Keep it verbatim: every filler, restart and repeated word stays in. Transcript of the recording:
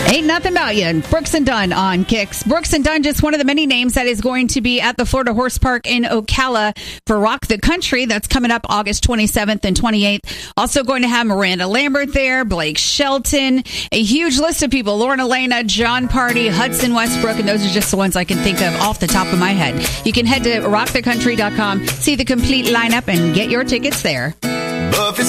Ain't nothing about you. Brooks and Dunn on Kicks. Brooks and Dunn, just one of the many names that is going to be at the Florida Horse Park in Ocala for Rock the Country. That's coming up August twenty-seventh and twenty-eighth. Also going to have Miranda Lambert there, Blake Shelton, a huge list of people, Lauren Elena, John Party, Hudson Westbrook, and those are just the ones I can think of off the top of my head. You can head to rock the country dot com, see the complete lineup, and get your tickets there.